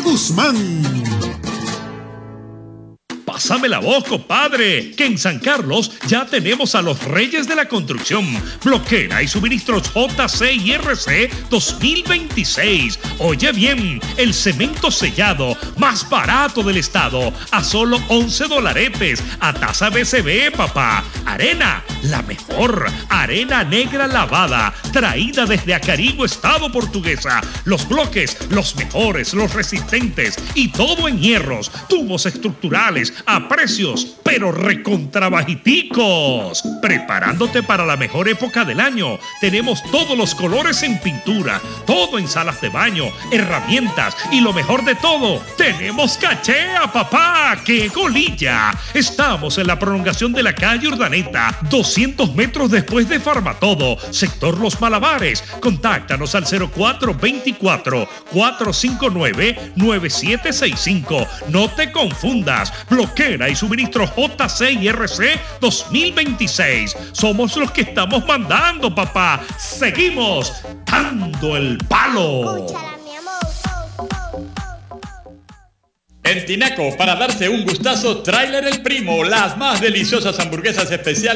Guzmán. Pásame la voz, compadre, que en San Carlos ya tenemos a los reyes de la construcción. Bloquera y suministros JC&RC 2026. Oye bien, el cemento sellado más barato del estado a solo $11 a tasa BCB, papá. Arena, la mejor. Arena negra lavada, traída desde Acarigua, estado Portuguesa. Los bloques, los mejores, los resistentes y todo en hierros, tubos estructurales a precios, pero recontrabajiticos. Preparándote para la mejor época del año. Tenemos todos los colores en pintura, todo en salas de baño, herramientas y lo mejor de todo, tenemos cachea, papá. ¡Qué golilla! Estamos en la prolongación de la calle Urdaneta, 200 metros después de Farmatodo, sector Los Malabares. Contáctanos al 0424-459-9765. No te confundas. Bloquera y suministro JC&RC 2026. Somos los que estamos mandando, papá. Seguimos dando el palo. En Tinaco, para darse un gustazo, Tráiler El Primo, las más deliciosas hamburguesas especiales